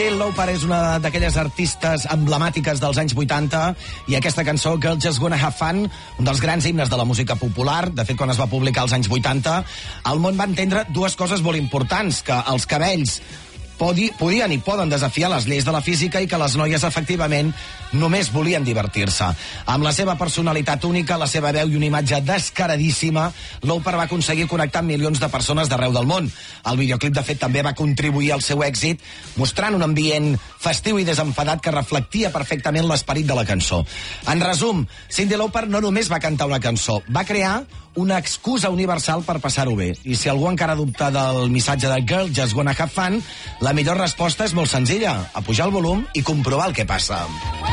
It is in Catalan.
Cyndi Lauper és una d'aquelles artistes emblemàtiques dels anys 80 i aquesta cançó, Girl Just Wanna Have Fun, un dels grans himnes de la música popular. De fet, quan es va publicar als anys 80, el món va entendre dues coses molt importants, que els cabells podien i poden desafiar les lleis de la física i que les noies, efectivament, només volien divertir-se. Amb la seva personalitat única, la seva veu i una imatge descaradíssima, Lauper va aconseguir connectar amb milions de persones d'arreu del món. El videoclip, de fet, també va contribuir al seu èxit, mostrant un ambient festiu i desenfadat que reflectia perfectament l'esperit de la cançó. En resum, Cyndi Lauper no només va cantar una cançó, va crear una excusa universal per passar-ho bé. I si algú encara dubta del missatge de Girl Just Wanna Have Fun, la millor resposta és molt senzilla: apujar el volum i comprovar el que passa.